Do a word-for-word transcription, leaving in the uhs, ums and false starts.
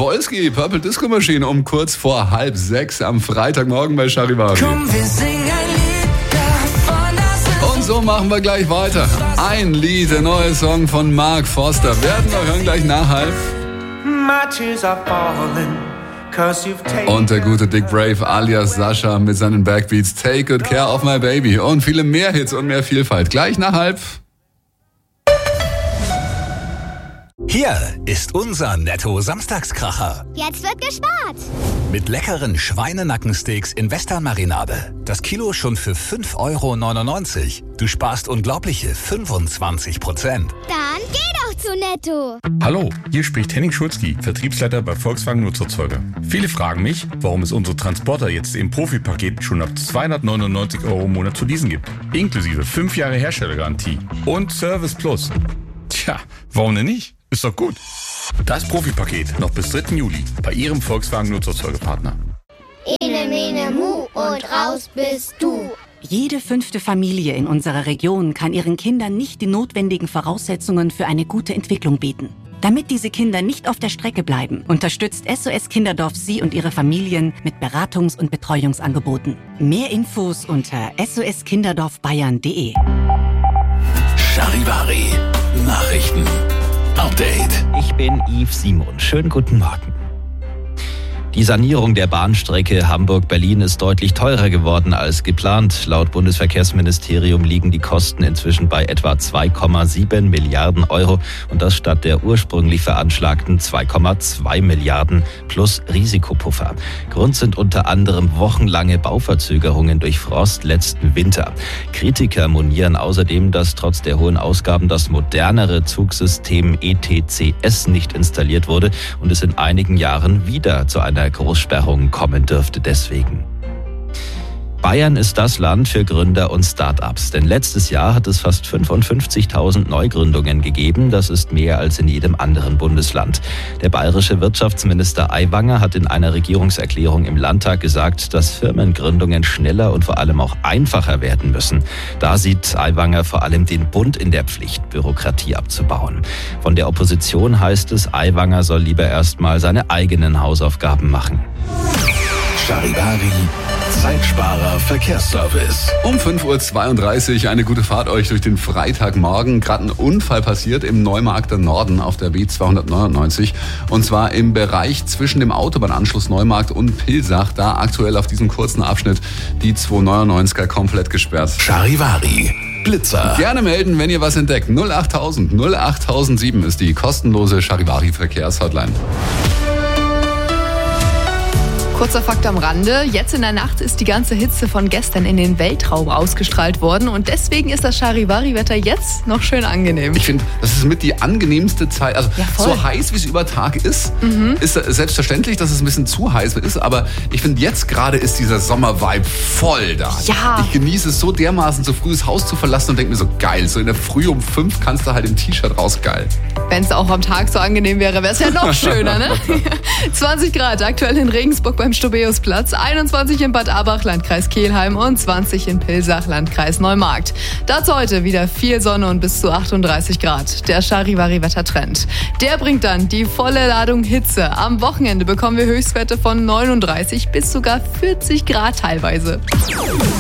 Wolski, Purple Disco Machine um kurz vor halb sechs am Freitagmorgen bei Charivari. Komm, wir singen ein Lied davon, dass Und so machen wir gleich weiter. Ein Lied, der neue Song von Mark Foster. Werden wir hören gleich nach halb. My tears are falling, 'cause you've taken Und der gute Dick Brave alias Sascha mit seinen Backbeats Take Good Care of My Baby. Und viele mehr Hits und mehr Vielfalt. Gleich nach halb. Hier ist unser Netto-Samstagskracher. Jetzt wird gespart. Mit leckeren Schweinenackensteaks in Western-Marinade. Das Kilo schon für fünf Euro neunundneunzig. Du sparst unglaubliche fünfundzwanzig Prozent. Dann geh doch zu Netto. Hallo, hier spricht Henning Schulzki, Vertriebsleiter bei Volkswagen Nutzerzeuger. Viele fragen mich, warum es unsere Transporter jetzt im Profipaket schon ab zweihundertneunundneunzig Euro im Monat zu leasen gibt. Inklusive fünf Jahre Herstellergarantie und Service Plus. Tja, warum denn nicht? Ist doch gut. Das Profipaket noch bis dritten Juli bei Ihrem Volkswagen Nutzerzeugerpartner. Ene, mene, mu und raus bist du. Jede fünfte Familie in unserer Region kann ihren Kindern nicht die notwendigen Voraussetzungen für eine gute Entwicklung bieten. Damit diese Kinder nicht auf der Strecke bleiben, unterstützt S O S Kinderdorf Sie und Ihre Familien mit Beratungs- und Betreuungsangeboten. Mehr Infos unter s o s kinderdorf bayern punkt de. Charivari. Nachrichten. Update. Ich bin Yves Simon. Schönen guten Morgen. Die Sanierung der Bahnstrecke Hamburg-Berlin ist deutlich teurer geworden als geplant. Laut Bundesverkehrsministerium liegen die Kosten inzwischen bei etwa zwei Komma sieben Milliarden Euro und das statt der ursprünglich veranschlagten zwei Komma zwei Milliarden plus Risikopuffer. Grund sind unter anderem wochenlange Bauverzögerungen durch Frost letzten Winter. Kritiker monieren außerdem, dass trotz der hohen Ausgaben das modernere Zugsystem E T C S nicht installiert wurde und es in einigen Jahren wieder zu einer Großsperrung kommen dürfte deswegen. Bayern ist das Land für Gründer und Start-ups, denn letztes Jahr hat es fast fünfundfünfzigtausend Neugründungen gegeben. Das ist mehr als in jedem anderen Bundesland. Der bayerische Wirtschaftsminister Aiwanger hat in einer Regierungserklärung im Landtag gesagt, dass Firmengründungen schneller und vor allem auch einfacher werden müssen. Da sieht Aiwanger vor allem den Bund in der Pflicht, Bürokratie abzubauen. Von der Opposition heißt es, Aiwanger soll lieber erstmal seine eigenen Hausaufgaben machen. Charivari. Zeitsparer Verkehrsservice. Um fünf Uhr zweiunddreißig eine gute Fahrt euch durch den Freitagmorgen. Gerade ein Unfall passiert im Neumarkter Norden auf der B zweihundertneunundneunzig. Und zwar im Bereich zwischen dem Autobahnanschluss Neumarkt und Pilsach. Da aktuell auf diesem kurzen Abschnitt die zweihundertneunundneunziger komplett gesperrt. Charivari. Blitzer. Gerne melden, wenn ihr was entdeckt. null achttausend null achttausendsieben ist die kostenlose Charivari Verkehrshotline. Kurzer Fakt am Rande. Jetzt in der Nacht ist die ganze Hitze von gestern in den Weltraum ausgestrahlt worden und deswegen ist das Charivari-Wetter jetzt noch schön angenehm. Ich finde, das ist mit die angenehmste Zeit. Also Ja, voll. so heiß, wie es über Tag ist, Mhm. ist selbstverständlich, dass es ein bisschen zu heiß ist. Aber ich finde, jetzt gerade ist dieser Sommer-Vibe voll da. Ja. Ich genieße es so dermaßen, so früh das Haus zu verlassen und denke mir so, geil, so in der Früh um fünf kannst du halt im T-Shirt raus, geil. Wenn es auch am Tag so angenehm wäre, wäre es ja noch schöner, ne? zwanzig Grad aktuell in Regensburg beim Stobeusplatz, einundzwanzig in Bad Abach, Landkreis Kelheim und zwanzig in Pilsach, Landkreis Neumarkt. Dazu heute wieder viel Sonne und bis zu achtunddreißig Grad. Der Charivari-Wettertrend. Der bringt dann die volle Ladung Hitze. Am Wochenende bekommen wir Höchstwerte von neununddreißig bis sogar vierzig Grad teilweise.